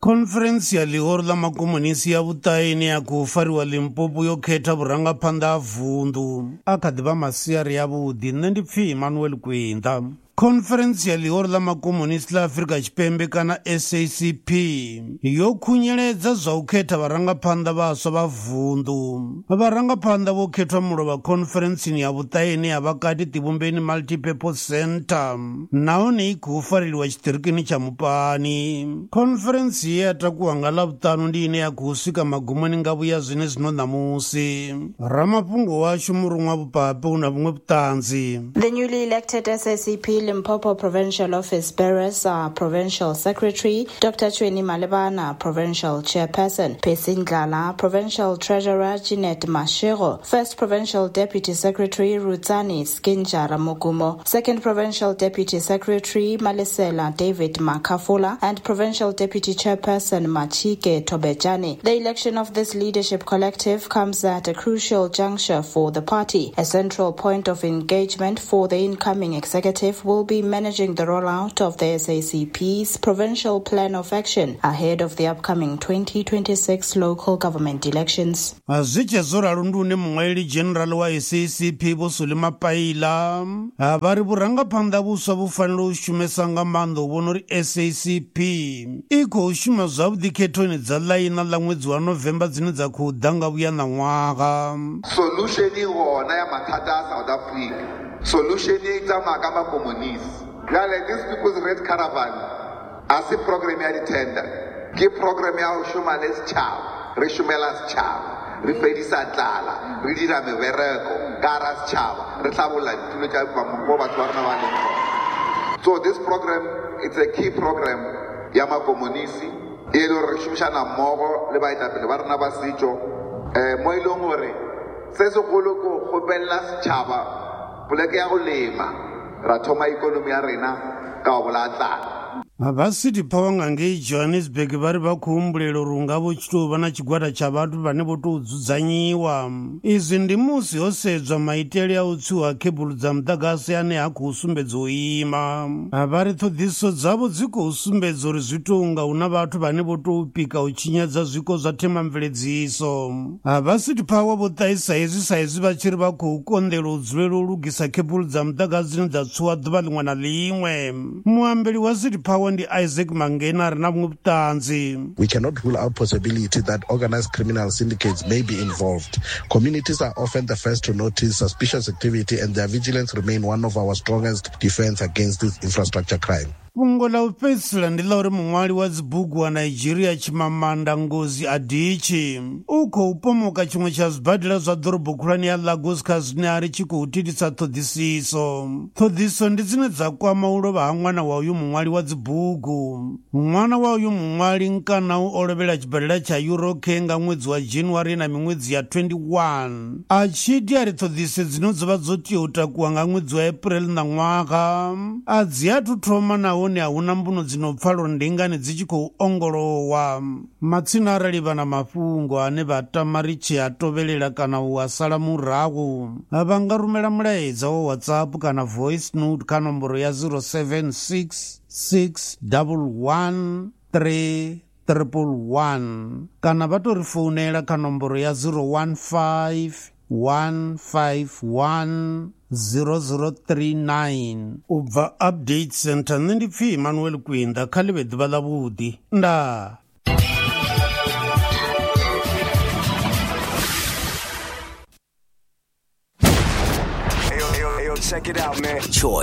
Conference ya lihoro la makomunisi ya vutaini ya kufariwa Limpopo yo khetha vurangaphanḓa a vundu a kha ḓi vha masiari yavhuḓi. Nṋe ndi pfhi Emmanuel Kwinda. Conference ya lihoro la makomunisi la Afrika Tshipembe kana SACP yo khunyeledza zwa u khetha vharangaphanḓa vhaswa vha vundu. Vharangaphanḓa vho khethwa mulovha conference ya vhuṱaini ya Vhakati Ṱivumbeni Multipurpose Center nahone i khou farelwa tshiṱirikini tsha Mupani. Conference ye ya takuwa nga Ḽavhuṱanu ndi ine ya khou swika magumoni nga vhuya zwenezwino ṋamusi. Ramafhungo washu Murunwa Vhupape una vhuṅwe vhuṱanzi. The newly elected SACP Limpopo Provincial Office Bearers are Provincial Secretary Dr. Chweni Malebana, Provincial Chairperson Percy Ndlala, Provincial Treasurer Jeanette Mashego, First Provincial Deputy Secretary Rutsani Skinjara Mugumo, Second Provincial Deputy Secretary Malesela David Makafula, and Provincial Deputy Chairperson Machike Tobejani. The election of this leadership collective comes at a crucial juncture for the party. A central point of engagement for the incoming executive will be managing the rollout of the SACP's provincial plan of action ahead of the upcoming 2026 local government elections. Azvichezora rundune mungwairi general wa SACP Vosuli Mapaila vari vurangaphanḓa vuswa vufanele u shumesa nga maanḓa u vhona uri SACP i khou shuma zwavhuḓi khethoni dza ḽaina ḽa ṅwedzi wa November dzine dza khou ḓa nga vhuya na ṅwaha. Solution e gona ya mathata a South Africa. Solution e tsamaya ka makomunisi. Jale, this people's red caravan a se program ya ditender ke program ya ho shuma le setšhaba, re shumela setšhaba, re fedisa tlala, re dira mebereko ka hara setšhaba, re hlabolla ditulo tša mo batho ba rena ba leng. So this program, it's a key program ya makomunisi e le re šomišana mmogo le baetapele ba rena ba setšo mo e leng gore se segolo ko kgopella setšhaba poleke ya go lema ra thoma ikonomi ya rena ka go bolatlana. Vhasiti phawanga ngei Johannesburg vari vha khou humbulela uri hu nga vho tshi tou vha na tshigwada tsha vhathu vhane vho tou dzudzanyiwa. Izwi ndi musi ho sedzwa maitele a u tswiwa kebulu dza muḓagasi ane ha khou sumbedza u ima. Vari ṱhoḓisiso dzavho dzi khou sumbedza uri zwi tou nga hu na vhathu vhane vho tou pika u tshinyadza zwiko zwa themamveledziso. Vhasiti phawa vho ṱahisa hezwi sa hezwi vha tshi ri vha khou konḓela u dzulela u lugisa kebulu dza muḓagasi dzine dza tswiwa ḓuvha ḽiṅwe na ḽiṅwe. Muambeli wa City Power Isaac Mangena na vhuṱanzi. We cannot rule out possibility that organized criminal syndicates may be involved. Communities are often the first to notice suspicious activity, and their vigilance remain one of our strongest defense against this infrastructure crime. Fhungo la u fhedzisela ndi ḽa uri muṅwali wa dzibugu wa Nigeria Chimamanda Ngozi Adichie u khou pomoka tshiṅwe tsha zwibadela zwa ḓorobo khulwane ya Lagos kha zwine a ri tshi khou thithisa ṱhoḓisiso. Ṱhoḓisiso ndi dzine dza kwama u lovha ha ṅwana wa uyu muṅwali wa dzibugu. Ṅwana wa uyu muṅwali Nkana o lovhela tshibadela tsha Eurocare nga ṅwedzi wa January na miṅwedzi ya 21. A tshi iti a ri ṱhoḓisiso dzine dzo vha dzo tea u takuwa nga ṅwedzi wa April na ṅwaha a dzi athu thoma na hone a huna mbuno dzino pfala uri ndi ngani dzi tshi khou ongolowa. Matsina arali vha na mafhungo ane vha tama ri tshi a tovhelela kana u a sala murahu vha nga rumela mulaedza wa WhatsApp kana voice note kha nomboro ya 0766113111 kana vha tou ri founela kha nomboro ya 015-151-0039 u bva Update Center. Nṋe ndi pfhi Emmanuel Kwinda kha ḽi vhe ḓuvha ḽavhuḓi. Ndaa. Check it out, man. Choice.